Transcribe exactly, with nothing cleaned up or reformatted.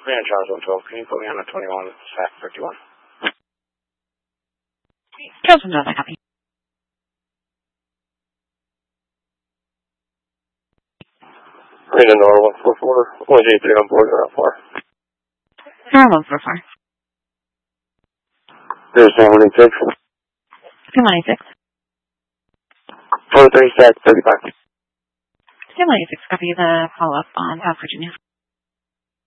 Grand Charles one twelve, can you put me on a twenty-one, S A C fifty-one? Charles one twelve, I copy. Brandon Nor one four four, one J three on board, you're out far. Nor one four four. There's one eight six. Sim one eight six. four three, S A C thirty-five. Sim one eight six, copy the follow-up on South Virginia.